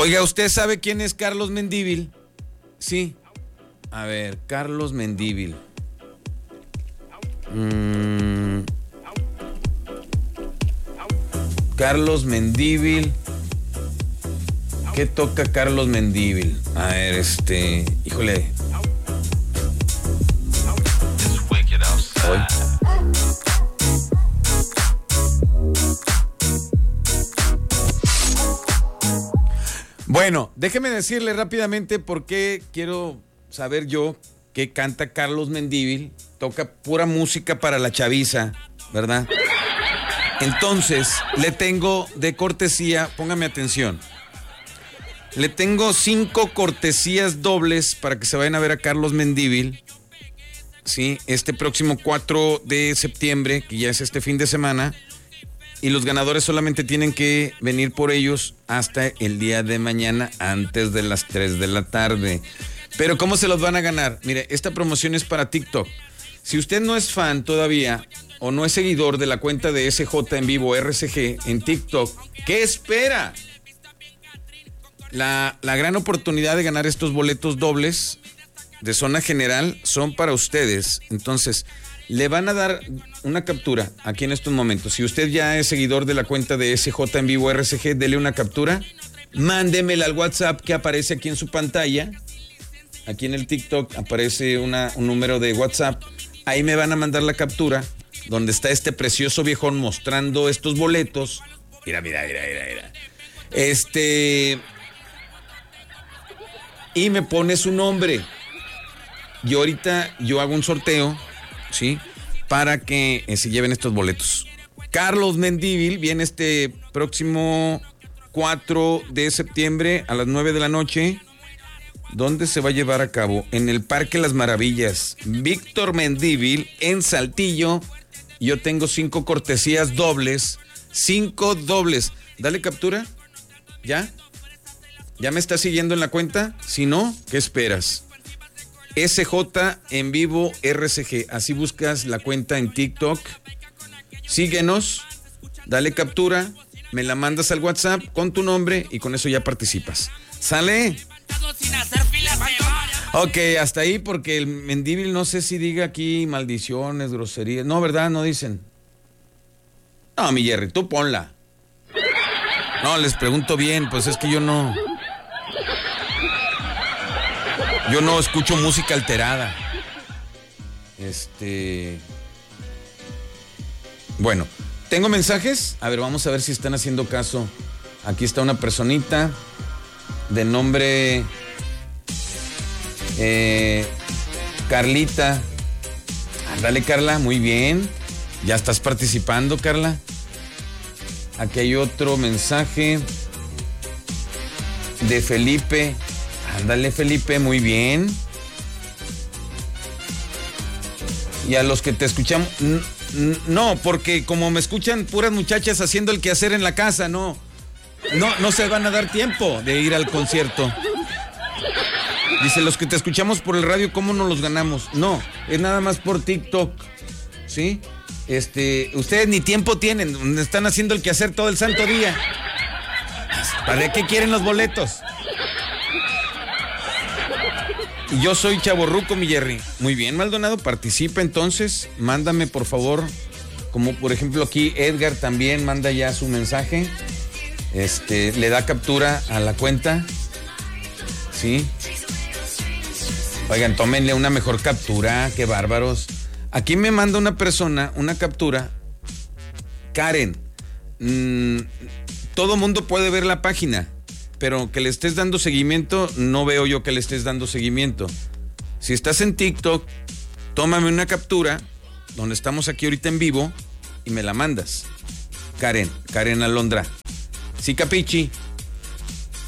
Oiga, ¿usted sabe quién es Carlos Mendívil? Sí. A ver, Carlos Mendívil. Carlos Mendívil. ¿Qué toca Carlos Mendívil? A ver, híjole. Hoy. Bueno, déjeme decirle rápidamente por qué quiero saber yo qué canta Carlos Mendívil. Toca pura música para la chaviza, ¿verdad? Entonces, le tengo de cortesía, póngame atención. Le tengo 5 cortesías dobles para que se vayan a ver a Carlos Mendívil. Sí, este próximo 4 de septiembre, que ya es este fin de semana. Y los ganadores solamente tienen que venir por ellos hasta el día de mañana, antes de las 3 de la tarde. Pero ¿cómo se los van a ganar? Mire, esta promoción es para TikTok. Si usted no es fan todavía o no es seguidor de la cuenta de SJ en vivo RCG en TikTok, ¿qué espera? La gran oportunidad de ganar estos boletos dobles de zona general son para ustedes. Entonces, le van a dar una captura aquí en estos momentos. Si usted ya es seguidor de la cuenta de SJ en vivo RCG, dele una captura, mándemela al WhatsApp que aparece aquí en su pantalla. Aquí en el TikTok aparece un número de WhatsApp. Ahí me van a mandar la captura donde está este precioso viejón mostrando estos boletos. Mira. Y me pone su nombre. Y ahorita yo hago un sorteo, ¿sí? Para que se lleven estos boletos. Carlos Mendívil viene este próximo 4 de septiembre a las 9 de la noche. ¿Dónde se va a llevar a cabo? En el Parque Las Maravillas. Víctor Mendívil en Saltillo. Yo tengo 5 cortesías dobles. 5 dobles. Dale captura. ¿Ya? ¿Ya me estás siguiendo en la cuenta? Si no, ¿qué esperas? SJ en vivo RCG. Así buscas la cuenta en TikTok. Síguenos. Dale captura. Me la mandas al WhatsApp con tu nombre y con eso ya participas. ¿Sale? Ok, hasta ahí porque el Mendívil no sé si diga aquí maldiciones, groserías. No, ¿verdad? No dicen. No, mi Jerry, tú ponla. No, les pregunto bien, pues es que yo no escucho música alterada. Bueno, ¿tengo mensajes? A ver, vamos a ver si están haciendo caso. Aquí está una personita de nombre Carlita. Ándale, Carla, muy bien. Ya estás participando, Carla. Aquí hay otro mensaje de Felipe. Ándale, Felipe, muy bien. Y a los que te escuchamos, no, porque como me escuchan puras muchachas haciendo el quehacer en la casa, no se van a dar tiempo de ir al concierto. Dice, los que te escuchamos por el radio, ¿cómo nos los ganamos? No, es nada más por TikTok, ¿sí? Ustedes ni tiempo tienen, están haciendo el quehacer todo el santo día. ¿Para qué quieren los boletos? Y yo soy chavorruco, mi Jerry. Muy bien, Maldonado, participa entonces. Mándame, por favor, como por ejemplo aquí Edgar también manda ya su mensaje. Le da captura a la cuenta. ¿Sí? Oigan, tómenle una mejor captura, qué bárbaros. Aquí me manda una persona una captura. Karen, todo mundo puede ver la página, pero que le estés dando seguimiento, no veo yo que le estés dando seguimiento. Si estás en TikTok, tómame una captura, donde estamos aquí ahorita en vivo, y me la mandas. Karen Alondra. Sí, capichi.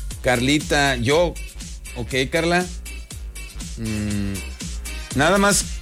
Carlita, yo. Ok, Carla. Nada más